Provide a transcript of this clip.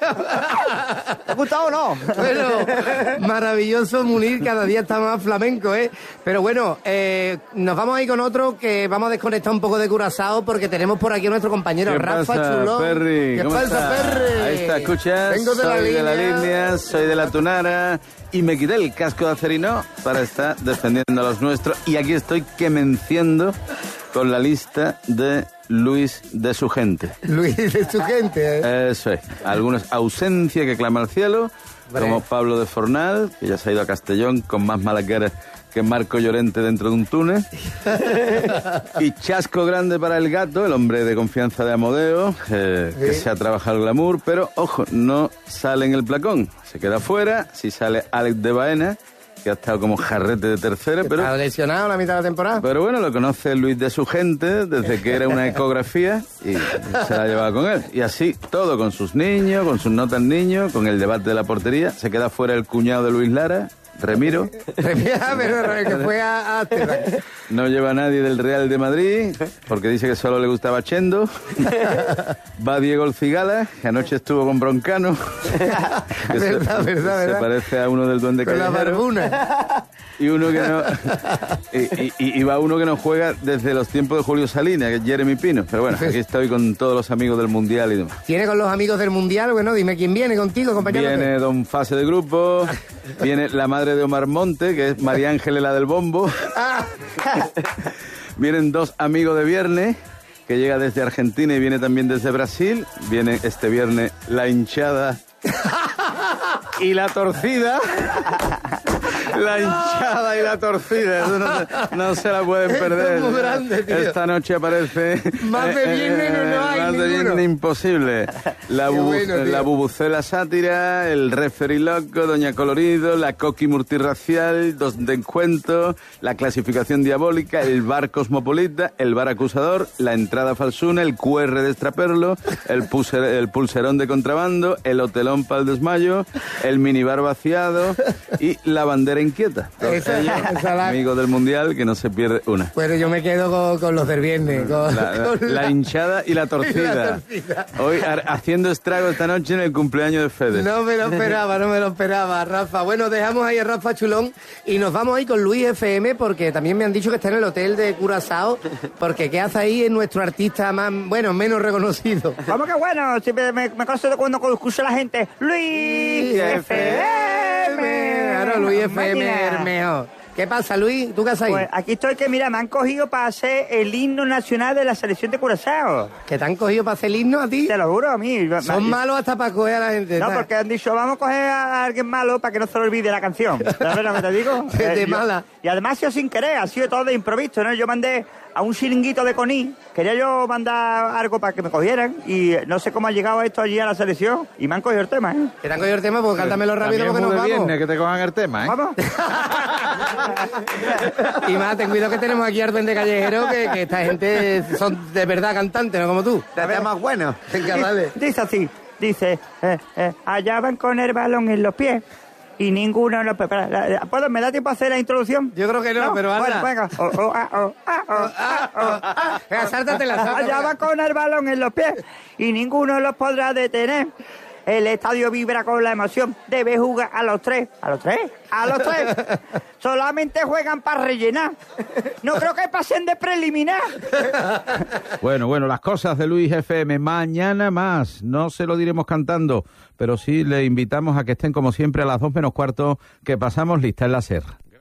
¿Te ha gustado o no? Bueno, maravilloso Munir, cada día está más flamenco, ¿eh? Pero bueno, nos vamos a ir con otro que vamos a desconectar un poco de Curazao porque tenemos por aquí a nuestro compañero Rafa Chulón. Perry? ¿Qué ¿Cómo pasa, está? Perry? Ahí está, escuchas. Vengo de soy la de la línea. línea, soy de la tunara y me quité el casco de acerino para estar defendiendo a los nuestros. Y aquí estoy quemenciendo con la lista de Luis de su gente. Luis de su gente, ¿eh? Eso es. Algunos ausencia que clama al cielo, como Pablo de Fornal, que ya se ha ido a Castellón con más mala cara que Marco Llorente dentro de un túnel. Y chasco grande para el gato, el hombre de confianza de Amodeo, que se ha trabajado el glamour, pero ojo, no sale en el placón. Se queda fuera, si sale Alex de Baena, que ha estado como jarrete de tercera, pero... ¿Está lesionado la mitad de la temporada? Pero bueno, lo conoce Luis de su gente desde que era una ecografía y se la llevaba con él. Y así, todo con sus niños, con sus notas niños, con el debate de la portería. Se queda fuera el cuñado de Luis Lara, Remiro. Pero que fue a Amsterdam. No lleva a nadie del Real de Madrid, porque dice que solo le gustaba Chendo. Va Diego el Cigala, que anoche estuvo con Broncano. Que verdad. Se parece a uno del Duende Con la Callejero. barbuna. Y uno que no... y va uno que no juega desde los tiempos de Julio Salinas, que es Jeremy Pino. Pero bueno, aquí estoy con todos los amigos del Mundial y demás. ¿Tiene con los amigos del Mundial? Bueno, dime quién viene contigo, compañero. Viene Don Fase de Grupo, viene la madre de Omar Monte, que es María Ángeles, la del bombo. Vienen dos amigos de viernes, que llega desde Argentina y viene también desde Brasil. Viene este viernes la hinchada y la torcida. La hinchada y la torcida, eso no se la pueden perder. Esto es muy grande, tío. Esta noche aparece... Más de viernes no hay más de ninguno. viernes imposible. La bubucela sátira, el referee loco, Doña Colorido, la coqui multirracial, dos de encuentro, la clasificación diabólica, el bar cosmopolita, el bar acusador, la entrada falsuna, el QR de extraperlo, el pulserón de contrabando, el hotelón para el desmayo, el minibar vaciado y la bandera inquieta. Amigo del Mundial, que no se pierde una. Bueno, yo me quedo con los del viernes. La hinchada y la torcida. Hoy haciendo estrago esta noche en el cumpleaños de Fede. No me lo esperaba, Rafa. Bueno, dejamos ahí a Rafa Chulón y nos vamos ahí con Luis FM, porque también me han dicho que está en el hotel de Curazao, porque ¿qué hace ahí? Es nuestro artista más, bueno, menos reconocido. ¿Cómo que bueno? Siempre me consta cuando escucho a la gente. Luis FM. Claro, Luis FM Máquina. es mejor. ¿Qué pasa, Luis? ¿Tú qué haces ahí? Pues aquí estoy que, mira, me han cogido para hacer el himno nacional de la selección de Curazao. ¿Que te han cogido para hacer el himno a ti? Te lo juro, a mí. Son malos hasta para coger a la gente. No, ¿sabes? porque han dicho, vamos a coger a alguien malo para que no se le olvide la canción. ¿Sabes lo que te digo? De mala. Y además ha sido sin querer, ha sido todo de improviso, ¿no? Yo mandé a un chiringuito de Coní, quería yo mandar algo para que me cogieran y no sé cómo ha llegado esto allí a la selección y me han cogido el tema, ¿eh? Que te han cogido el tema, pues cántamelo rápido porque nos vamos. Viernes que te cojan el tema, ¿eh? ¿Vamos? Y más, ten cuidado que tenemos aquí al Duende Callejero, que esta gente son de verdad cantantes, no como tú. Te ves más bueno. Venga, dale. Dice así, dice, allá van con el balón en los pies y ninguno lo prepara. ¿Puedo? ¿Me da tiempo a hacer la introducción? Yo creo que no, pero bueno, anda. venga. Venga, sáltatela. Allá va con el balón en los pies y ninguno los podrá detener. El estadio vibra con la emoción. Debe jugar a los tres. ¿A los tres? ¡A los tres! Solamente juegan para rellenar. No creo que pasen de preliminar. Bueno, las cosas de Luis FM. Mañana más. No se lo diremos cantando, pero sí le invitamos a que estén como siempre a las 2 menos cuarto, que pasamos lista en la SER.